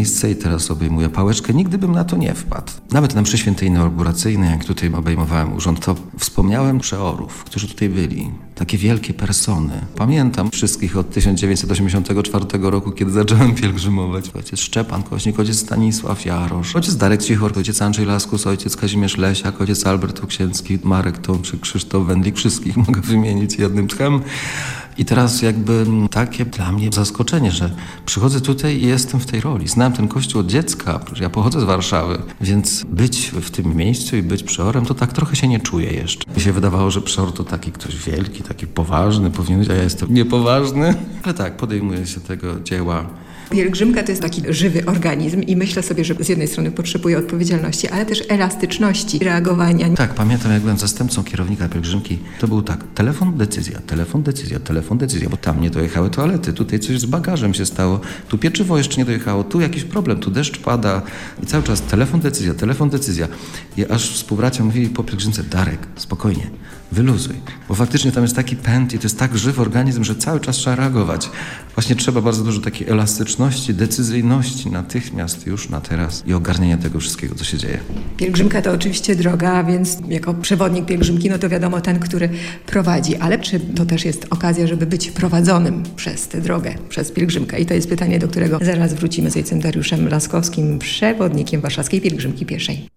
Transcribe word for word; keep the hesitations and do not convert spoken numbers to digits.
miejsce i teraz obejmuję pałeczkę. Nigdy bym na to nie wpadł. Nawet na mszy świętej inauguracyjnej, jak tutaj obejmowałem urząd, to wspomniałem przeorów, którzy tutaj byli. Takie wielkie persony. Pamiętam wszystkich od tysiąc dziewięćset osiemdziesiątego czwartego roku, kiedy zacząłem pielgrzymować. Ojciec Szczepan Kośnik, ojciec Stanisław Jarosz, ojciec Darek Cichor, ojciec Andrzej Laskus, ojciec Kazimierz Lesiak, ojciec Albert Oksięcki, Marek Tomczyk, Krzysztof Wędlik. Wszystkich mogę wymienić jednym tchem. I teraz jakby takie dla mnie zaskoczenie, że przychodzę tutaj i jestem w tej roli. Znałem ten kościół od dziecka, ja pochodzę z Warszawy, więc być w tym miejscu i być przeorem, to tak trochę się nie czuję jeszcze. Mi się wydawało, że przeor to taki ktoś wielki, taki poważny powinien być, a ja jestem niepoważny. Ale tak, podejmuję się tego dzieła. Pielgrzymka to jest taki żywy organizm i myślę sobie, że z jednej strony potrzebuje odpowiedzialności, ale też elastyczności reagowania. Tak, pamiętam, jak byłem zastępcą kierownika pielgrzymki, to był tak, telefon, decyzja, telefon, decyzja, telefon, decyzja, bo tam nie dojechały toalety, tutaj coś z bagażem się stało, tu pieczywo jeszcze nie dojechało, tu jakiś problem, tu deszcz pada i cały czas telefon, decyzja, telefon, decyzja. I aż współbracia mówili po pielgrzymce, Darek, spokojnie, wyluzuj, bo faktycznie tam jest taki pęd i to jest tak żywy organizm, że cały czas trzeba reagować. Właśnie trzeba bardzo dużo takiej elastyczności, decyzyjności natychmiast, już na teraz i ogarnienia tego wszystkiego, co się dzieje. Pielgrzymka to oczywiście droga, więc jako przewodnik pielgrzymki, no to wiadomo ten, który prowadzi. Ale czy to też jest okazja, żeby być prowadzonym przez tę drogę, przez pielgrzymkę? I to jest pytanie, do którego zaraz wrócimy z ojcem Dariuszem Laskowskim, przewodnikiem warszawskiej pielgrzymki pieszej.